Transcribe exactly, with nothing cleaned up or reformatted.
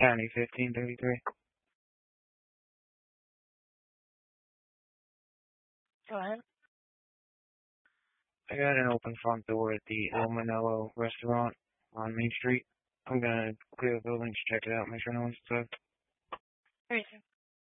County fifteen thirty-three. Go ahead. I got an open front door at the El Manolo restaurant on Main Street. I'm gonna clear the building to check it out, make sure no one's inside. Everything.